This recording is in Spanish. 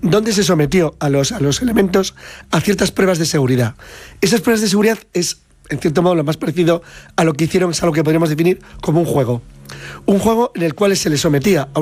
donde se sometió a los elementos a ciertas pruebas de seguridad. Esas pruebas de seguridad es, en cierto modo, lo más parecido a lo que hicieron, es algo que podríamos definir como un juego. Un juego en el cual se le sometía a